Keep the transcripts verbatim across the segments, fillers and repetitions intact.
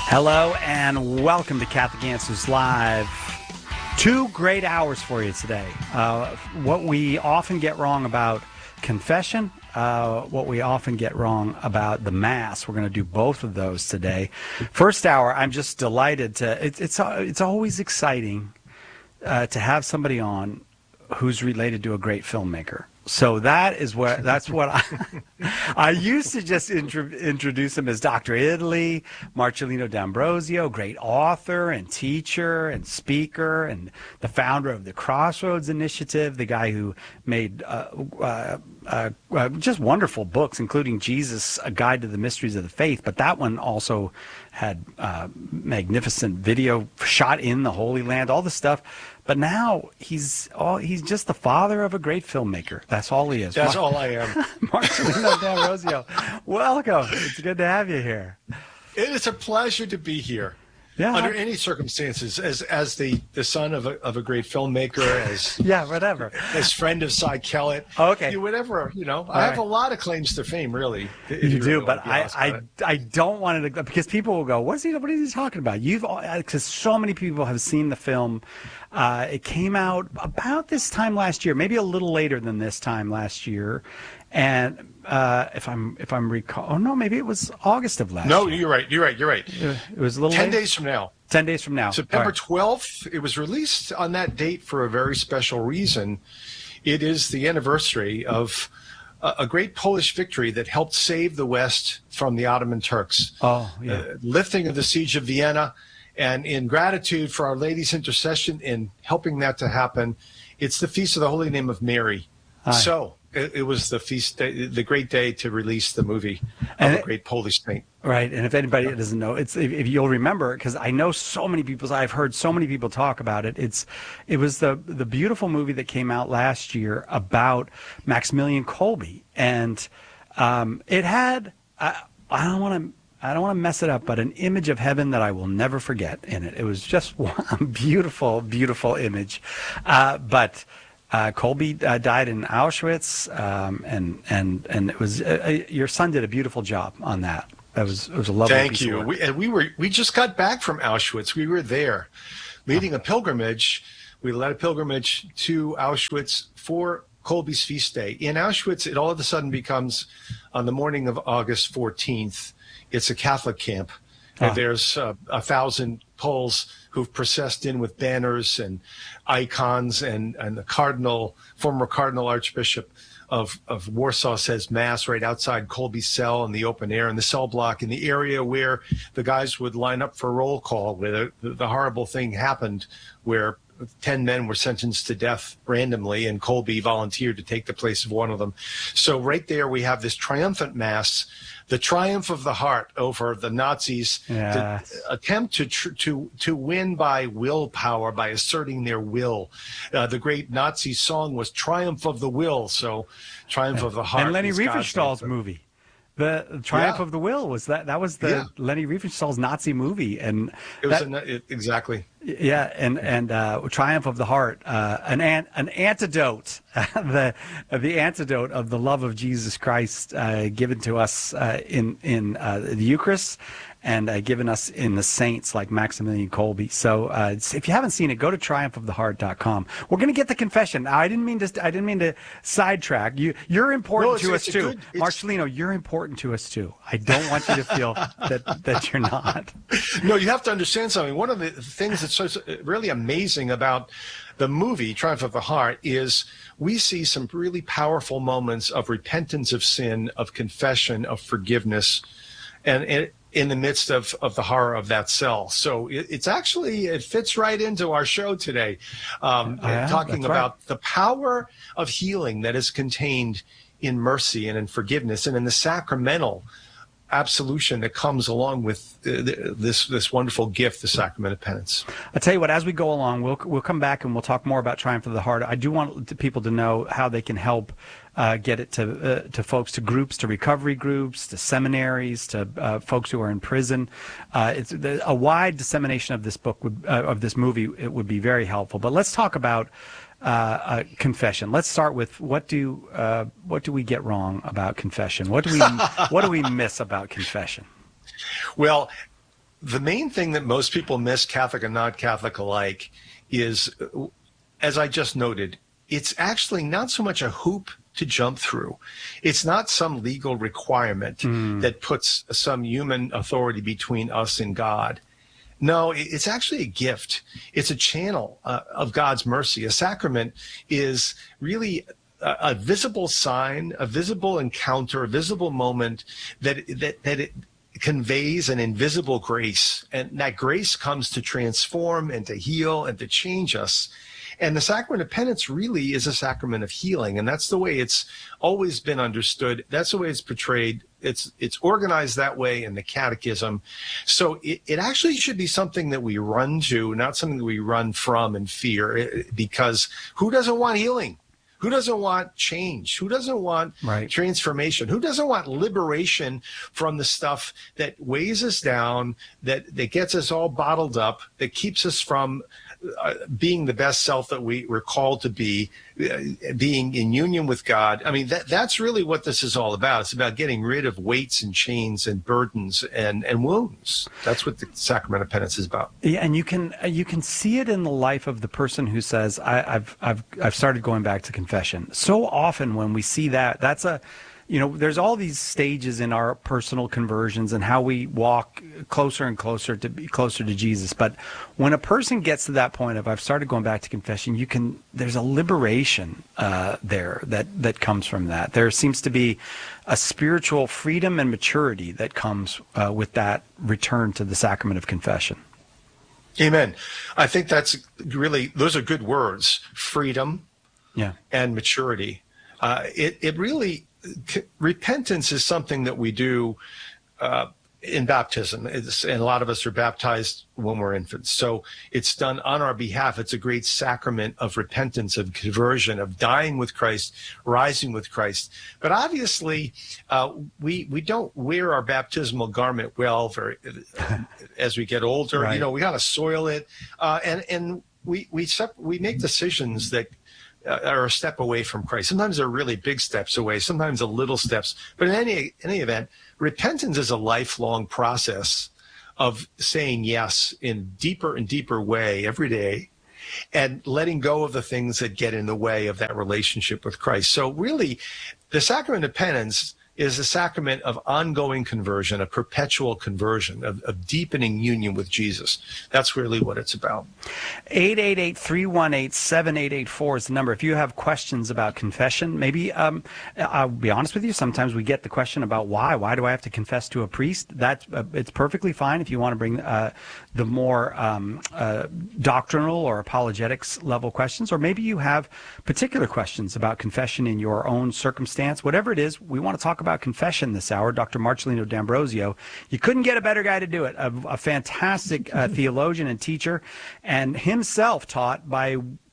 Hello and welcome to Catholic Answers Live. Two great hours for you today. Uh, what we often get wrong about confession, uh, what we often get wrong about the Mass. We're going to do both of those today. First hour, I'm just delighted to. It, it's it's always exciting uh, to have somebody on who's related to a great filmmaker. So that is what that's what I I used to just intro, introduce him as Doctor Italy, Marcellino D'Ambrosio, great author and teacher and speaker and the founder of the Crossroads Initiative, the guy who made uh, uh, uh, uh, just wonderful books, including Jesus, A Guide to the Mysteries of the Faith. But that one also had uh, magnificent video shot in the Holy Land, all the stuff. But now he's all, he's just the father of a great filmmaker. That's all he is. That's Mar- all I am. Marcellino D'Ambrosio, welcome. It's good to have you here. It is a pleasure to be here. Yeah. Under any circumstances, as as the, the son of a of a great filmmaker, as yeah, whatever, as friend of Cy Kellett, oh, okay, you, whatever, you know, all I have right. a lot of claims to fame, really. You, you do, really but I I, I don't want it to, because people will go, what's he what is he talking about? You've because so many people have seen the film. Uh, it came out about this time last year, maybe a little later than this time last year, and uh, if I'm if I'm recall, oh no, maybe it was August of last no, year. No, you're right. You're right. You're right. It was a little ten later. days from now. Ten days from now, September twelfth. It was released on that date for a very special reason. It is the anniversary of a, a great Polish victory that helped save the West from the Ottoman Turks. Oh, yeah. Uh, lifting of the siege of Vienna. And in gratitude for Our Lady's intercession in helping that to happen, it's the Feast of the Holy Name of Mary. Hi. So it, it was the feast day, the great day to release the movie of and a great Polish saint. Right. And if anybody doesn't know, it's if, if you'll remember, because I know so many people, I've heard so many people talk about it. It's it was the the beautiful movie that came out last year about Maximilian Kolbe, and um, it had I, I don't want to. I don't want to mess it up, but an image of heaven that I will never forget in it. It was just one beautiful, beautiful image. Uh, but uh, Kolbe uh, died in Auschwitz, um, and and and it was uh, your son did a beautiful job on that. It was it was a lovely. Thank piece you. Of work. We, and we were we just got back from Auschwitz. We were there, leading a pilgrimage. We led a pilgrimage to Auschwitz for Kolbe's feast day. In Auschwitz, it all of a sudden becomes on the morning of August fourteenth. It's a Catholic camp. Oh. And there's uh, a thousand Poles who've processed in with banners and icons, and, and the cardinal, former cardinal archbishop of, of Warsaw says Mass right outside Kolbe's cell in the open air in the cell block in the area where the guys would line up for roll call, where the, the horrible thing happened where ten men were sentenced to death randomly, and Kolbe volunteered to take the place of one of them. So right there we have this triumphant Mass, the triumph of the heart over the Nazis, yes. the attempt to tr- to to win by willpower, by asserting their will. Uh, the great Nazi song was "Triumph of the Will," so "Triumph of the Heart." And Leni was Riefenstahl's God's movie. The Triumph yeah. of the Will was that that was the yeah. Leni Riefenstahl's Nazi movie, and it was that, a, it, exactly yeah, and and uh, Triumph of the Heart, uh, an an an antidote, the the antidote of the love of Jesus Christ uh, given to us uh, in in uh, the Eucharist, and uh, given us in the saints like Maximilian Kolbe. So uh, if you haven't seen it, go to triumph of the heart dot com. We're going to get the confession. I didn't mean to. I didn't mean to sidetrack you. You're important no, to us too, good, Marcellino. You're important to us too. I don't want you to feel that that you're not. No, you have to understand something. One of the things that's so, really amazing about the movie Triumph of the Heart is we see some really powerful moments of repentance of sin, of confession, of forgiveness, and it. in the midst of, of the horror of that cell. So it, it's actually, it fits right into our show today, um, yeah, talking about right. the power of healing that is contained in mercy and in forgiveness and in the sacramental absolution that comes along with uh, this this wonderful gift, the sacrament of penance. I'll tell you what, as we go along, we'll we'll come back and we'll talk more about Triumph of the Heart. I do want people to know how they can help uh, get it to uh, to folks, to groups, to recovery groups, to seminaries, to uh, folks who are in prison. Uh, it's the, a wide dissemination of this book would uh, of this movie. It would be very helpful. But let's talk about uh, uh, confession. Let's start with what do uh, what do we get wrong about confession? What do we what do we miss about confession? Well, the main thing that most people miss, Catholic and not Catholic alike, is, as I just noted, it's actually not so much a hoop to jump through. It's not some legal requirement mm. that puts some human authority between us and God. No, it's actually a gift. It's a channel uh, of God's mercy. A sacrament is really a, a visible sign, a visible encounter, a visible moment that that that it conveys an invisible grace, and that grace comes to transform and to heal and to change us. And the sacrament of penance really is a sacrament of healing, and that's the way it's always been understood. That's the way it's portrayed. It's it's organized that way in the Catechism. So it, it actually should be something that we run to, not something that we run from in fear, because who doesn't want healing? Who doesn't want change? Who doesn't want right. transformation? Who doesn't want liberation from the stuff that weighs us down, that, that gets us all bottled up, that keeps us from uh, being the best self that we were called to be, uh, being in union with God? I mean, that, that's really what this is all about. It's about getting rid of weights and chains and burdens and, and wounds. That's what the sacrament of penance is about. Yeah, and you can you can see it in the life of the person who says, I, I've I've I've started going back to confession. So often when we see that, that's a, you know, there's all these stages in our personal conversions and how we walk closer and closer to be closer to Jesus. But when a person gets to that point of, I've started going back to confession, you can, there's a liberation uh, there that, that comes from that. There seems to be a spiritual freedom and maturity that comes uh, with that return to the sacrament of confession. Amen. I think that's really, those are good words, freedom yeah. and maturity. Uh, it, it really, c- repentance is something that we do uh, in baptism. It's, and a lot of us are baptized when we're infants. So it's done on our behalf. It's a great sacrament of repentance, of conversion, of dying with Christ, rising with Christ. But obviously, uh, we we don't wear our baptismal garment well very, as we get older. Right. You know, we got to soil it. Uh, and and we, we, sep- we make decisions that are a step away from Christ. Sometimes they're really big steps away, sometimes a little steps. But in any any event, repentance is a lifelong process of saying yes in deeper and deeper way every day, and letting go of the things that get in the way of that relationship with Christ. So really, the sacrament of penance is a sacrament of ongoing conversion, a perpetual conversion, of, of deepening union with Jesus. That's really what it's about. eight eight eight, three one eight, seven eight eight four is the number. If you have questions about confession, maybe, um, I'll be honest with you, sometimes we get the question about why. Why do I have to confess to a priest? That's, uh, it's perfectly fine if you want to bring uh, the more um, uh, doctrinal or apologetics level questions, or maybe you have particular questions about confession in your own circumstance. Whatever it is, we want to talk about About confession this hour. Doctor Marcelino D'Ambrosio, you couldn't get a better guy to do it. A, a fantastic uh, theologian and teacher, and himself taught by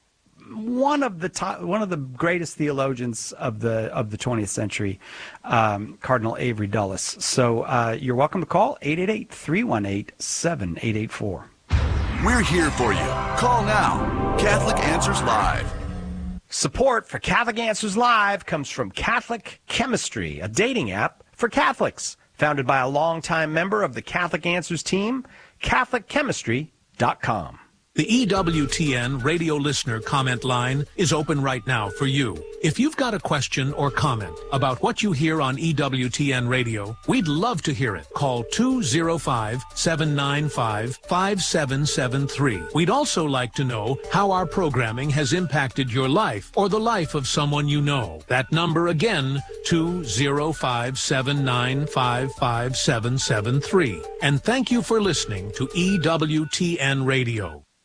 one of the top, one of the greatest theologians of the of the twentieth century, um, Cardinal Avery Dulles. So uh, you're welcome to call eight eight eight, three one eight, seven eight eight four. We're here for you. Call now. Catholic Answers Live. Support for Catholic Answers Live comes from Catholic Chemistry, a dating app for Catholics, founded by a longtime member of the Catholic Answers team, Catholic Chemistry dot com. The E W T N radio listener comment line is open right now for you. If you've got a question or comment about what you hear on E W T N radio, we'd love to hear it. Call two oh five, seven nine five, five seven seven three. We'd also like to know how our programming has impacted your life or the life of someone you know. That number again, two oh five, seven nine five, five seven seven three. And thank you for listening to E W T N Radio.